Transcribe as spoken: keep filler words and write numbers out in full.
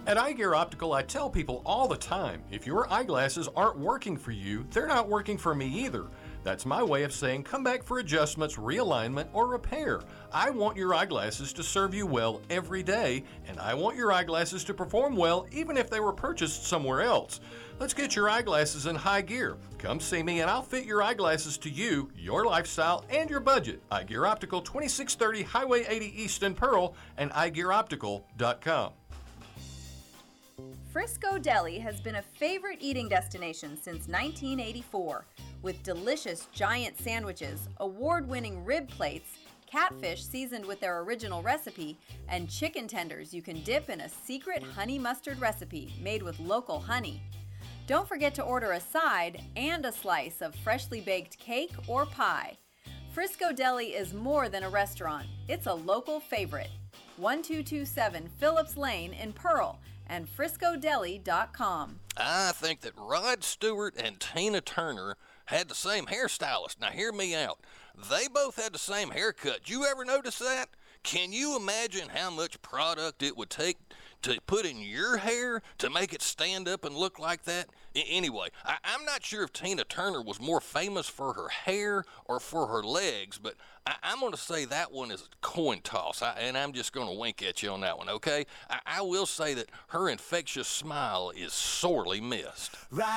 At Eye Gear Optical, I tell people all the time, if your eyeglasses aren't working for you, they're not working for me either. That's my way of saying come back for adjustments, realignment, or repair. I want your eyeglasses to serve you well every day, and I want your eyeglasses to perform well even if they were purchased somewhere else. Let's get your eyeglasses in high gear. Come see me and I'll fit your eyeglasses to you, your lifestyle, and your budget. Eye Gear Optical, twenty-six thirty Highway eighty East in Pearl, and eye gear optical dot com. Frisco Deli has been a favorite eating destination since nineteen eighty-four. With delicious giant sandwiches, award-winning rib plates, catfish seasoned with their original recipe, and chicken tenders you can dip in a secret honey mustard recipe made with local honey. Don't forget to order a side and a slice of freshly baked cake or pie. Frisco Deli is more than a restaurant. It's a local favorite. twelve twenty-seven Phillips Lane in Pearl and frisco deli dot com. I think that Rod Stewart and Tina Turner had the same hairstylist. Now hear me out. They both had the same haircut. You ever notice that? Can you imagine how much product it would take to put in your hair to make it stand up and look like that? I- anyway, I- I'm not sure if Tina Turner was more famous for her hair or for her legs, but I- I'm going to say that one is a coin toss, I- and I'm just going to wink at you on that one, okay? I-, I will say that her infectious smile is sorely missed. Right.